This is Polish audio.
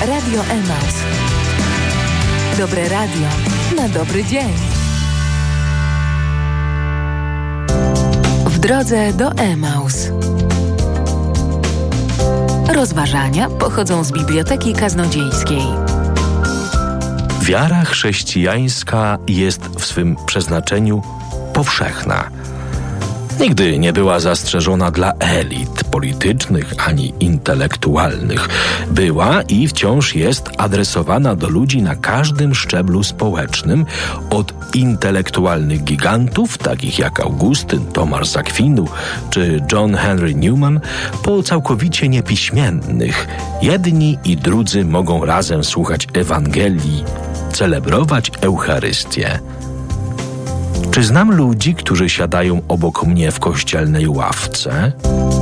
Radio Emaus. Dobre radio na dobry dzień. W drodze do Emaus. Rozważania pochodzą z Biblioteki Kaznodziejskiej. Wiara chrześcijańska jest w swym przeznaczeniu powszechna. Nigdy nie była zastrzeżona dla elit politycznych ani intelektualnych. Była i wciąż jest adresowana do ludzi na każdym szczeblu społecznym, od intelektualnych gigantów, takich jak Augustyn, Tomasz z Akwinu czy John Henry Newman, po całkowicie niepiśmiennych. Jedni i drudzy mogą razem słuchać Ewangelii, celebrować Eucharystię. Czy znam ludzi, którzy siadają obok mnie w kościelnej ławce?